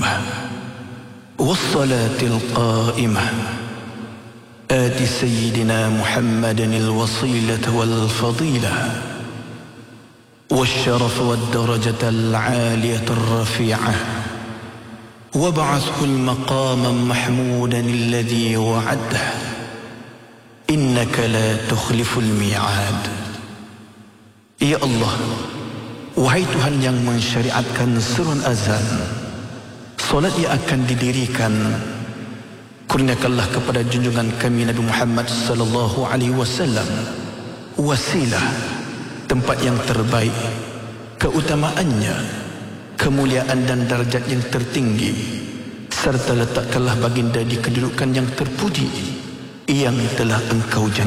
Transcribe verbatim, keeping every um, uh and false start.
الدائمة والصلاة القائمة آت سيدنا محمد الوصيلة والفضيلة والشرف والدرجة العالية الرفيعة وابعثه المقام محمودا الذي وعده إنك لا تخلف الميعاد. Ya Allah, wahai Tuhan yang mensyariatkan seruan azan, solat yang akan didirikan, kurniakanlah kepada junjungan kami Nabi Muhammad sallallahu alaihi wasallam wasilah, tempat yang terbaik, keutamaannya, kemuliaan dan darjat yang tertinggi, serta letakkanlah baginda di kedudukan yang terpuji yang telah engkau janjikan.